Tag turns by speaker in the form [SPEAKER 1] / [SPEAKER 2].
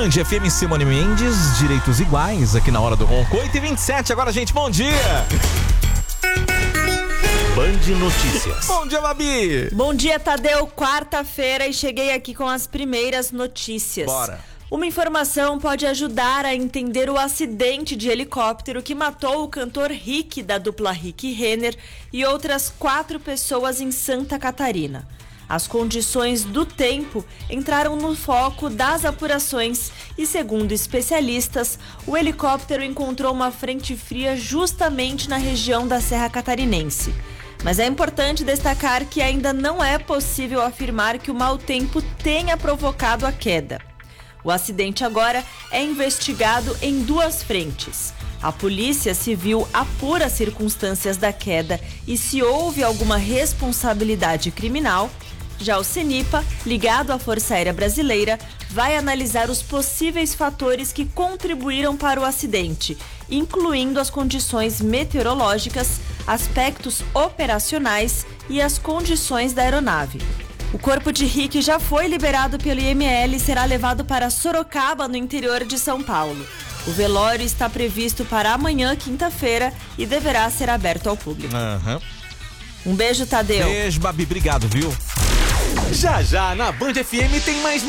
[SPEAKER 1] Band FM, Simone Mendes, direitos iguais aqui na Hora do Ronco. 8h27 agora, gente, bom dia! Band Notícias. Bom dia, Babi!
[SPEAKER 2] Bom dia, Tadeu. Quarta-feira e cheguei aqui com as primeiras notícias.
[SPEAKER 1] Bora!
[SPEAKER 2] Uma informação pode ajudar a entender o acidente de helicóptero que matou o cantor Rick, da dupla Rick e Renner, e outras 4 pessoas em Santa Catarina. As condições do tempo entraram no foco das apurações e, segundo especialistas, o helicóptero encontrou uma frente fria justamente na região da Serra Catarinense. Mas é importante destacar que ainda não é possível afirmar que o mau tempo tenha provocado a queda. O acidente agora é investigado em 2 frentes. A Polícia Civil apura as circunstâncias da queda e se houve alguma responsabilidade criminal. Já o CENIPA, ligado à Força Aérea Brasileira, vai analisar os possíveis fatores que contribuíram para o acidente, incluindo as condições meteorológicas, aspectos operacionais e as condições da aeronave. O corpo de Rick já foi liberado pelo IML e será levado para Sorocaba, no interior de São Paulo. O velório está previsto para amanhã, quinta-feira, e deverá ser aberto ao público. Um beijo, Tadeu.
[SPEAKER 1] Beijo, Babi. Obrigado, viu? Já, na Band FM tem mais